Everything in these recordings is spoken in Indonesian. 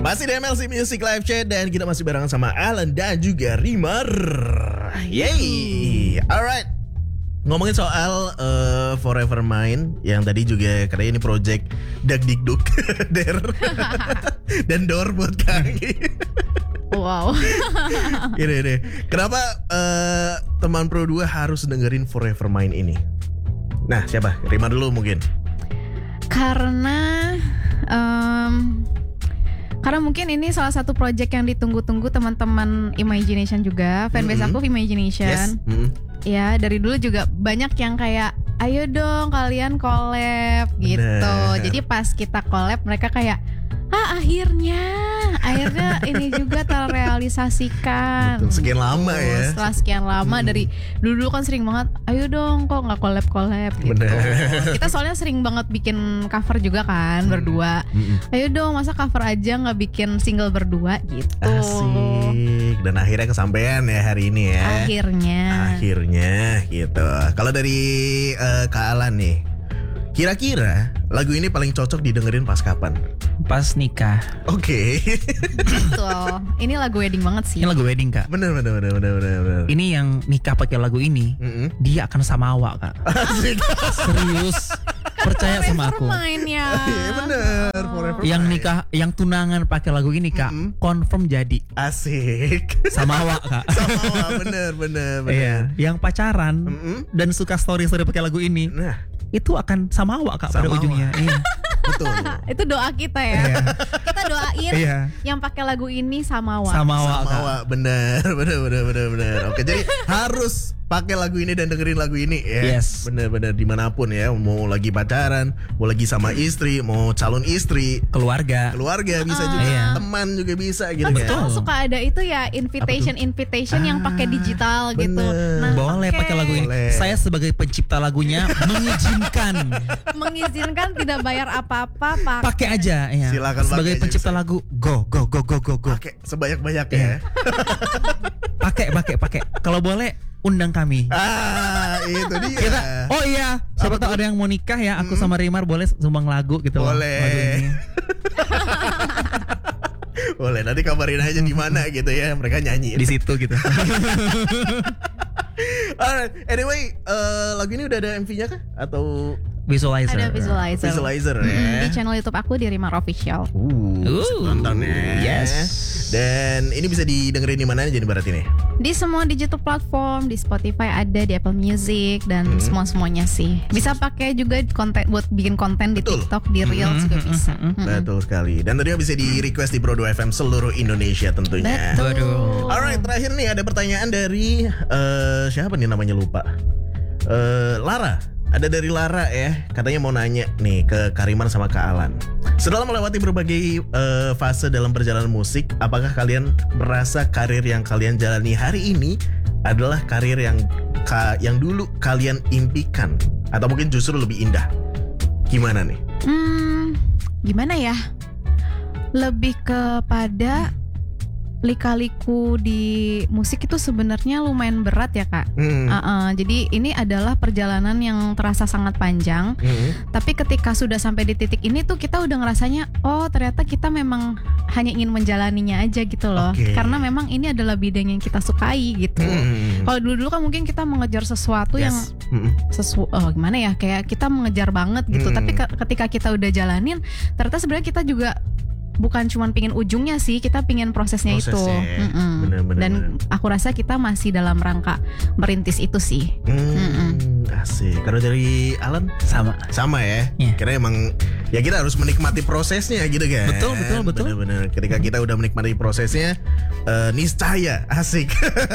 Masih di MLC Music Live Chat dan kita masih barengan sama Alan dan juga Rimar. Yeay. Alright. Ngomongin soal Forever Mine yang tadi juga katanya ini project Dagdikduk Der dan Dor buat Kangi. Wow. Ini. Kenapa teman Pro 2 harus dengerin Forever Mine ini? Nah, siapa? Rimar dulu mungkin. Karena mungkin ini salah satu project yang ditunggu-tunggu teman-teman Imagination juga. Fanbase aku Imagination. Yes. Ya, dari dulu juga banyak yang kayak ayo dong kalian collab gitu. Jadi pas kita collab mereka kayak akhirnya ini juga terrealisasikan. Betul, sekian lama ya. Setelah sekian lama dari dulu kan sering banget ayo dong kok nggak collab gitu. Kita soalnya sering banget bikin cover juga kan berdua. Ayo dong masa cover aja nggak bikin single berdua gitu. Asik. Dan akhirnya kesampaian ya hari ini ya. Akhirnya gitu. Kalau dari Kak Alan nih, kira-kira lagu ini paling cocok didengerin pas kapan? Pas nikah. Oke. Tuh, ini lagu wedding banget sih. Ini lagu wedding, Kak. Bener. Ini yang nikah pakai lagu ini, dia akan samawa, Kak. Asik. Serius. Percaya sama aku. Iya bener. Forever Yang Mine. nikah, yang tunangan pakai lagu ini, Kak, confirm jadi. Asik. Samawa, Kak. Sama bener. Iya. Yang pacaran dan suka story pakai lagu ini, Nah, itu akan samawa, Kak, pada Samawa. ujungnya. Iya. betul. Itu doa kita ya. Iya. Kita doain Iya. yang pakai lagu ini samawa. Samawa, Kak. Samawa, bener. Oke, jadi harus pakai lagu ini dan dengerin lagu ini ya. Yes. Bener dimanapun ya. Mau lagi pacaran, mau lagi sama istri, mau calon istri, Keluarga. bisa juga, Iya. teman juga bisa gitu Kan ya. sekarang suka ada itu ya invitation yang pakai digital gitu. bener. Nah, Boleh oke. pakai lagu ini. Boleh. Saya sebagai pencipta lagunya Mengizinkan tidak bayar apa-apa, pakai aja ya. Silakan Sebagai pakai aja, pencipta bisa. lagu, go. Pakai sebanyak-banyak ya. Pakai. Kalau boleh undang kami. Itu dia. Kita, oh iya, siapa tahu ada yang mau nikah ya, aku sama Rimar boleh sumbang lagu gitu loh. Boleh. Lagu ini. Boleh, nanti kabarin aja di mana gitu ya, mereka nyanyi. Di situ gitu. Alright, anyway, lagu ini udah ada MV-nya kah? Atau Visualizer. Ada visualizer. ya? Di channel YouTube aku di Rimar Official. Bisa tonton ya. Yes. Dan ini bisa didengerin di mana aja nih berarti nih? Di semua digital platform, di Spotify ada, di Apple Music dan semuanya sih. Bisa pakai juga konten buat bikin konten di Betul. TikTok, di Reels juga bisa. Betul sekali. Dan tentunya bisa di request di Pro 2 FM seluruh Indonesia tentunya. Betul. Waduh. Alright, terakhir nih ada pertanyaan dari siapa nih namanya lupa. Lara. Ada dari Lara ya, katanya mau nanya nih ke Karimar sama Kak Alan. Setelah melewati berbagai fase dalam perjalanan musik, apakah kalian merasa karir yang kalian jalani hari ini adalah karir yang dulu kalian impikan atau mungkin justru lebih indah? Gimana nih? Gimana ya? Lebih kepada lika-liku di musik itu sebenarnya lumayan berat ya Kak. Jadi ini adalah perjalanan yang terasa sangat panjang. Tapi ketika sudah sampai di titik ini tuh kita udah ngerasanya oh ternyata kita memang hanya ingin menjalaninya aja gitu loh. Karena memang ini adalah bidang yang kita sukai gitu. Kalau dulu-dulu kan mungkin kita mengejar sesuatu yang gimana ya, kayak kita mengejar banget gitu. Tapi ketika kita udah jalanin, ternyata sebenarnya kita juga bukan cuma pingin ujungnya sih, kita pingin prosesnya itu. Bener. Dan aku rasa kita masih dalam rangka merintis itu sih. Asik. Kalau dari Alan sama ya. Yeah. Karena emang ya kita harus menikmati prosesnya gitu kan. Betul. Bener. Ketika kita udah menikmati prosesnya, niscaya asik.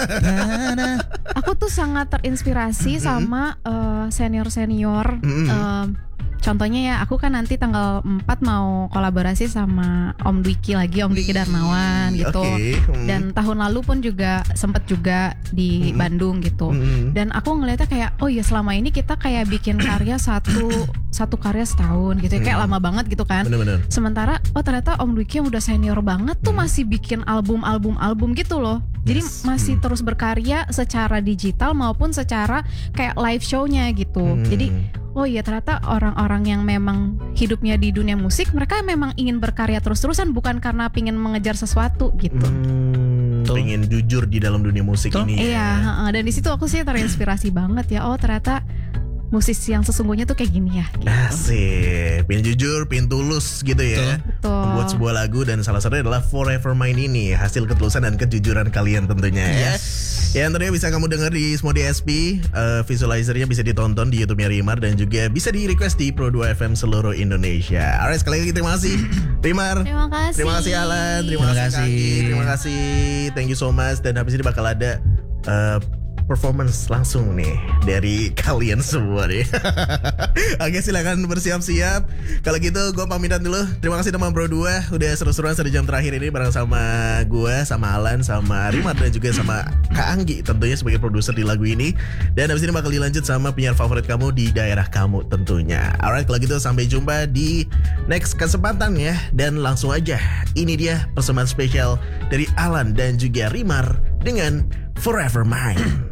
Aku tuh sangat terinspirasi sama senior-senior. Contohnya ya, aku kan nanti tanggal 4 mau kolaborasi sama Om Dwiki Darmawan gitu. Dan tahun lalu pun juga sempet juga di Bandung gitu. Dan aku ngeliatnya kayak, oh ya selama ini kita kayak bikin karya satu karya setahun gitu, kayak lama banget gitu kan. Bener. Sementara oh ternyata Om Dwiki yang udah senior banget tuh masih bikin album gitu loh. Jadi masih terus berkarya secara digital maupun secara kayak live show-nya gitu. Jadi oh iya ternyata orang-orang yang memang hidupnya di dunia musik, mereka memang ingin berkarya terus-terusan, bukan karena pingin mengejar sesuatu gitu. Pengen jujur di dalam dunia musik ini. Iya, dan di situ aku sih terinspirasi banget ya. Oh ternyata musisi yang sesungguhnya tuh kayak gini ya. Gitu. Asik, pengen jujur, pengen tulus gitu ya. Betul. Membuat sebuah lagu dan salah satunya adalah Forever Mine ini hasil ketulusan dan kejujuran kalian tentunya ya. Ya tentunya bisa kamu dengar di semua DSP, visualizernya bisa ditonton di YouTube-nya Rimar dan juga bisa di request di Pro 2 FM seluruh Indonesia. Alright, sekali lagi terima kasih Rimar. Terima kasih. Terima kasih Alan, terima kasih Kaki, terima kasih. Thank you so much, dan habis ini bakal ada performance langsung nih dari kalian semua nih. Oke, silakan bersiap-siap. Kalau gitu gue pamitan dulu. Terima kasih teman Pro 2 udah seru-seruan 1 jam terakhir ini bareng sama gue, sama Alan, sama Rimar dan juga sama Kak Anggi tentunya sebagai produser di lagu ini. Dan habis ini bakal dilanjut sama penyiar favorit kamu di daerah kamu tentunya. Alright, kalau gitu sampai jumpa di next kesempatan ya. Dan langsung aja, ini dia persembahan spesial dari Alan dan juga Rimar dengan Forever Mine.